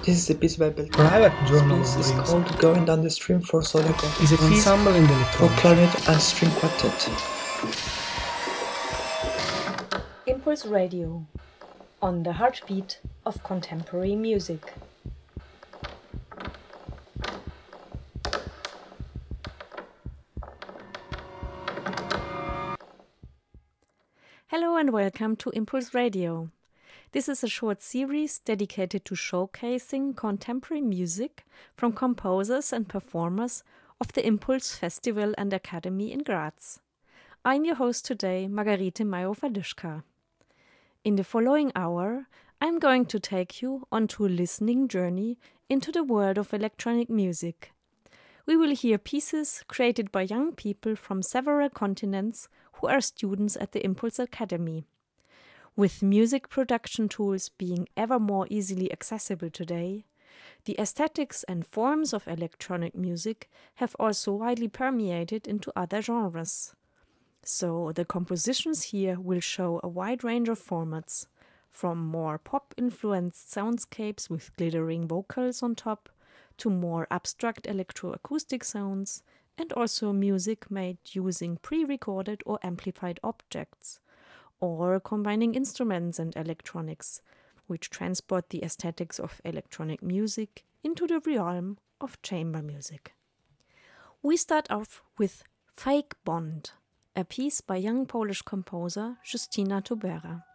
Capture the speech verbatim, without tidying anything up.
This is a piece by Beltrán. Private This Journal piece of is Dreams called Going Down the Stream for Solo is a Concerto ensemble in the for electronic. clarinet and string quartet. Impulse Radio, on the heartbeat of contemporary music. Hello and welcome to Impulse Radio. This is a short series dedicated to showcasing contemporary music from composers and performers of the Impulse Festival and Academy in Graz. I'm your host today, Margarete Majow-Wadyszka. In the following hour, I'm going to take you onto a listening journey into the world of electronic music. We will hear pieces created by young people from several continents who are students at the Impulse Academy. With music production tools being ever more easily accessible today, the aesthetics and forms of electronic music have also widely permeated into other genres. So the compositions here will show a wide range of formats, from more pop-influenced soundscapes with glittering vocals on top, to more abstract electroacoustic sounds, and also music made using pre-recorded or amplified objects, or combining instruments and electronics, which transport the aesthetics of electronic music into the realm of chamber music. We start off with Fake Bond, a piece by young Polish composer Justyna Tubera.